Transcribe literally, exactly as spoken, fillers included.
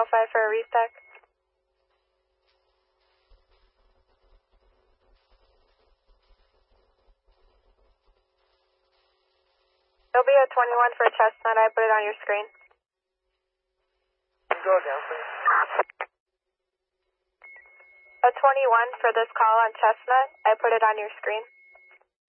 oh five for a restock. There'll be a twenty-one for Chestnut. I put it on your screen. Go again, please. A twenty-one for this call on Chestnut. I put it on your screen.